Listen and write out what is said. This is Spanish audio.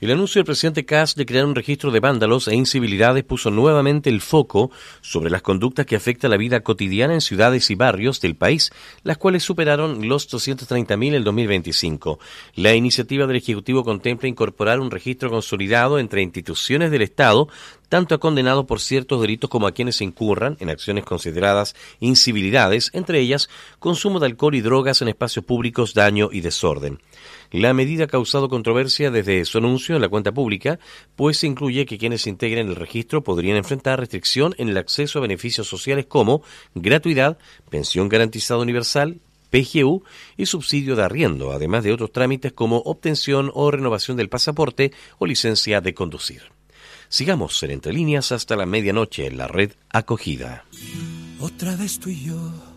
El anuncio del presidente Kast de crear un registro de vándalos e incivilidades puso nuevamente el foco sobre las conductas que afectan la vida cotidiana en ciudades y barrios del país, las cuales superaron los 230.000 en 2025. La iniciativa del Ejecutivo contempla incorporar un registro consolidado entre instituciones del Estado, tanto a condenados por ciertos delitos como a quienes incurran en acciones consideradas incivilidades, entre ellas consumo de alcohol y drogas en espacios públicos, daño y desorden. La medida ha causado controversia desde su anuncio en la cuenta pública, pues se incluye que quienes integren el registro podrían enfrentar restricción en el acceso a beneficios sociales como gratuidad, pensión garantizada universal, PGU y subsidio de arriendo, además de otros trámites como obtención o renovación del pasaporte o licencia de conducir. Sigamos en Entre Líneas hasta la medianoche en la red Acogida. Otra vez tú y yo,